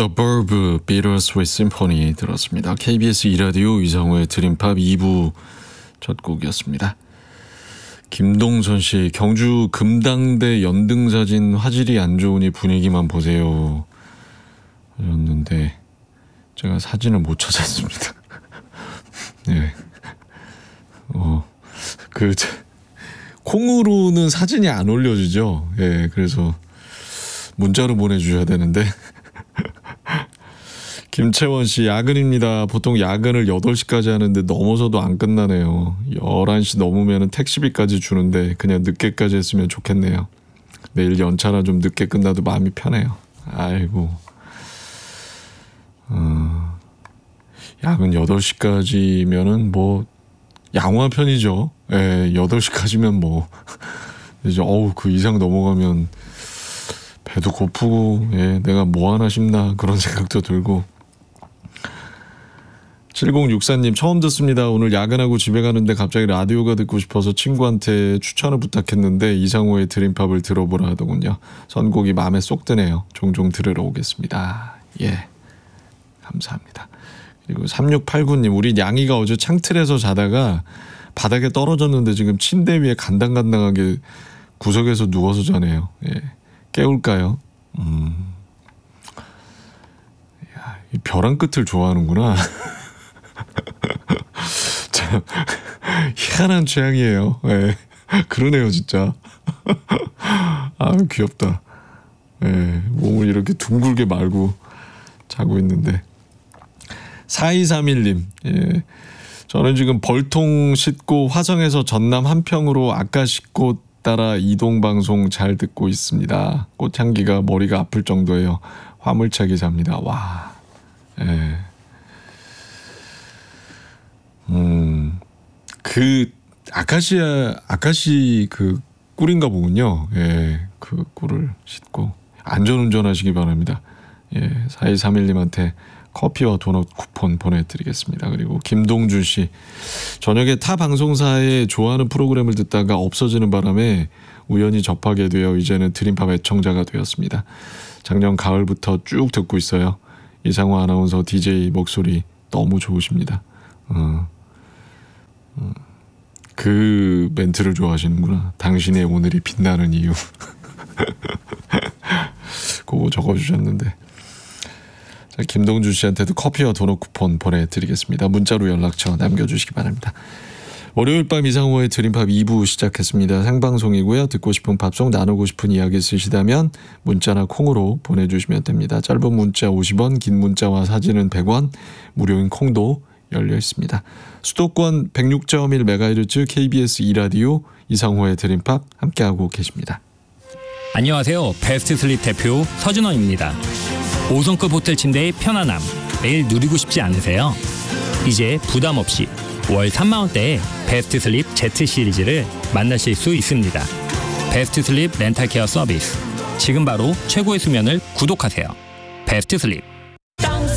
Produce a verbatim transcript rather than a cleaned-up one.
The Verve, Bittersweet Symphony 들었습니다. 케이비에스 이 라디오 이상호의 드림팝 이 부 첫 곡이었습니다. 김동선 씨, 경주 금당대 연등사진 화질이 안 좋으니 분위기만 보세요 하셨는데 제가 사진을 못 찾았습니다. 네. 어, 그 콩으로는 사진이 안 올려지죠. 예, 그래서 문자로 보내주셔야 되는데. 김채원 씨, 야근입니다. 보통 야근을 여덟 시까지 하는데 넘어서도 안 끝나네요. 열한 시 넘으면 택시비까지 주는데 그냥 늦게까지 했으면 좋겠네요. 내일 연차나 좀 늦게 끝나도 마음이 편해요. 아이고. 어, 야근 여덟 시까지면은 뭐 양호한 편이죠. 예, 여덟 시까지면 뭐 이제 어우 그 이상 넘어가면 배도 고프고 예, 내가 뭐 하나 싶나 그런 생각도 들고. 칠공육사 님 처음 듣습니다. 오늘 야근하고 집에 가는데 갑자기 라디오가 듣고 싶어서 친구한테 추천을 부탁했는데 이상호의 드림팝을 들어보라 하더군요. 선곡이 마음에 쏙 드네요. 종종 들으러 오겠습니다. 예, 감사합니다. 그리고 삼육팔구 님, 우리 양이가 어제 창틀에서 자다가 바닥에 떨어졌는데 지금 침대 위에 간당간당하게 구석에서 누워서 자네요. 예, 깨울까요? 음, 야, 이 벼랑 끝을 좋아하는구나. 참 희한한 취향이에요. 예, 그러네요 진짜. 아 귀엽다. 예, 몸을 이렇게 둥글게 말고 자고 있는데. 사이삼일 님, 예, 저는 지금 벌통 싣고 화성에서 전남 한평으로 아까시꽃 따라 이동방송 잘 듣고 있습니다. 꽃향기가 머리가 아플 정도예요. 화물차기 잡니다. 와. 예. 음, 그 아카시아 아카시 그 꿀인가 보군요. 예, 그 꿀을 싣고 안전운전 하시기 바랍니다. 예, 사이삼일 님한테 커피와 도넛 쿠폰 보내드리겠습니다. 그리고 김동준 씨, 저녁에 타 방송사에 좋아하는 프로그램을 듣다가 없어지는 바람에 우연히 접하게 되어 이제는 드림팝 애청자가 되었습니다. 작년 가을부터 쭉 듣고 있어요. 이상호 아나운서 디제이 목소리 너무 좋으십니다. 어, 어, 그 멘트를 좋아하시는구나. 당신의 오늘이 빛나는 이유. 그거 적어주셨는데. 자, 김동준 씨한테도 커피와 도넛 쿠폰 보내드리겠습니다. 문자로 연락처 남겨주시기 바랍니다. 월요일 밤 이상호의 드림팝 이 부 시작했습니다. 생방송이고요. 듣고 싶은 팝송, 나누고 싶은 이야기 있으시다면 문자나 콩으로 보내주시면 됩니다. 짧은 문자 오십 원, 긴 문자와 사진은 백 원, 무료인 콩도 열려 있습니다. 수도권 백육 점 일 메가헤르츠 케이비에스 이 라디오 이상호의 드림팝 함께하고 계십니다. 안녕하세요. 베스트 슬립 대표 서준원입니다. 오 성급 호텔 침대의 편안함 매일 누리고 싶지 않으세요? 이제 부담 없이 월 삼만 원대의 베스트 슬립 Z 시리즈를 만나실 수 있습니다. 베스트 슬립 렌탈 케어 서비스. 지금 바로 최고의 수면을 구독하세요. 베스트 슬립.